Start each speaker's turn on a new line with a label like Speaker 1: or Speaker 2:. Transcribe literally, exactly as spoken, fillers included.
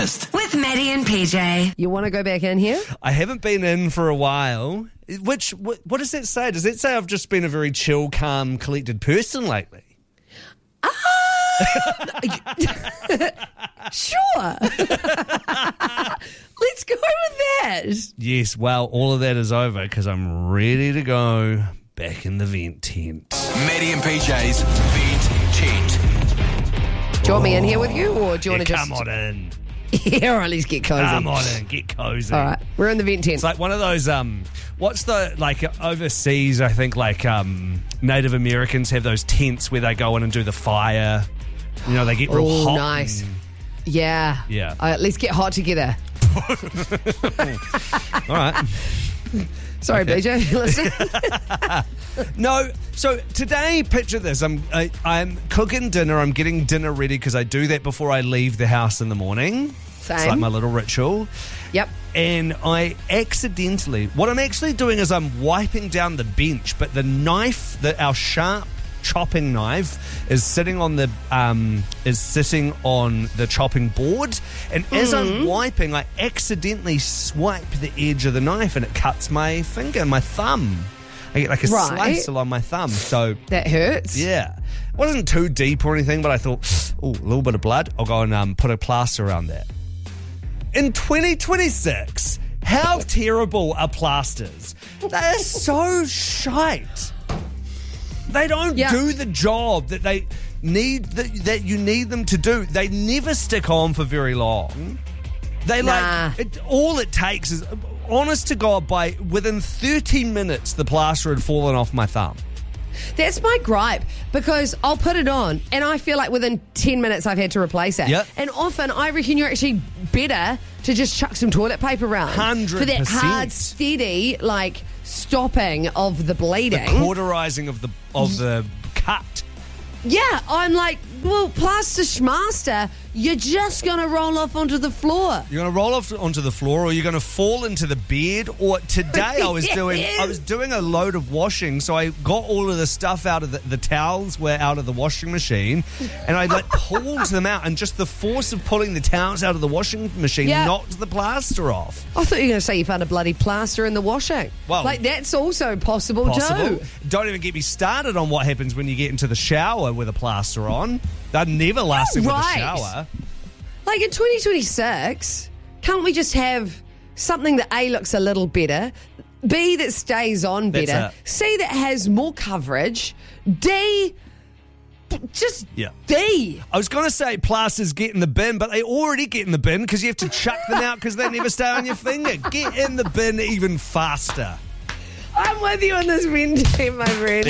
Speaker 1: With Maddie and P J.
Speaker 2: You want to go back in here?
Speaker 3: I haven't been in for a while. Which, what, what does that say? Does it say I've just been a very chill, calm, collected person lately?
Speaker 2: Ah! Sure. Let's go with that.
Speaker 3: Yes, well, all of that is over because I'm ready to go back in the vent tent.
Speaker 4: Maddie and P J's Vent Tent.
Speaker 2: Do you want me in here with you, or do you
Speaker 3: Yeah,
Speaker 2: want to just...
Speaker 3: come on in.
Speaker 2: Yeah, all right, let's get cozy.
Speaker 3: Come on in, get cozy.
Speaker 2: All right, we're in the vent tent.
Speaker 3: It's like one of those, um, what's the, like overseas, I think like um, Native Americans have those tents where they go in and do the fire. You know, they get real
Speaker 2: Oh,
Speaker 3: hot.
Speaker 2: nice.
Speaker 3: and-
Speaker 2: Yeah.
Speaker 3: Yeah.
Speaker 2: All right, let's get hot together.
Speaker 3: All right.
Speaker 2: Sorry, B J. Listen.
Speaker 3: No, so today, picture this. I'm I, I'm cooking dinner. I'm getting dinner ready because I do that before I leave the house in the morning.
Speaker 2: Same.
Speaker 3: It's like my little ritual.
Speaker 2: Yep.
Speaker 3: And I accidentally, what I'm actually doing is I'm wiping down the bench, but the knife, the, our sharp chopping knife, is sitting on the um, is sitting on the chopping board. And as I'm wiping, I accidentally swipe the edge of the knife, and it cuts my finger and my thumb. I get like a
Speaker 2: Right.
Speaker 3: slice along my thumb. So
Speaker 2: That hurts.
Speaker 3: yeah, it wasn't too deep or anything, but I thought, oh, a little bit of blood. I'll go and um, put a plaster around that. In twenty twenty-six, how terrible are plasters? They're so shite. They don't
Speaker 2: Yeah.
Speaker 3: do the job that they need, that, that you need them to do. They never stick on for very long. They
Speaker 2: Nah.
Speaker 3: like, it, all it takes is, honest to God, by within thirty minutes, the plaster had fallen off my thumb.
Speaker 2: That's my gripe, because I'll put it on and I feel like within ten minutes I've had to replace it.
Speaker 3: Yep.
Speaker 2: And often I reckon you're actually better to just chuck some toilet paper around.
Speaker 3: one hundred
Speaker 2: For that
Speaker 3: percent.
Speaker 2: hard, steady, like, stopping of the bleeding.
Speaker 3: The cauterizing of the of the cut.
Speaker 2: Yeah, I'm like, well, plaster schmaster, you're just going to roll off onto the floor.
Speaker 3: You're going to roll off onto the floor, or you're going to fall into the bed. Or today I was doing I was doing a load of washing, so I got all of the stuff out of the, the towels were out of the washing machine, and I like pulled them out, and just the force of pulling the towels out of the washing machine
Speaker 2: Yeah.
Speaker 3: knocked the plaster off.
Speaker 2: I thought you were going to say you found a bloody plaster in the washing.
Speaker 3: Well,
Speaker 2: like, that's also possible,
Speaker 3: Possible.
Speaker 2: too.
Speaker 3: Don't even get me started on what happens when you get into the shower with a plaster on. They're never lasting with a
Speaker 2: Right.
Speaker 3: shower.
Speaker 2: Like, in twenty twenty-six, can't we just have something that A, looks a little better, B, that stays on
Speaker 3: That's
Speaker 2: better,
Speaker 3: it.
Speaker 2: C, that has more coverage, D, just
Speaker 3: Yeah.
Speaker 2: D.
Speaker 3: I was going to say plasters get in the bin, but they already get in the bin because you have to chuck them out because they never stay on your finger. Get in the bin even faster.
Speaker 2: I'm with you on this wind team, my friend.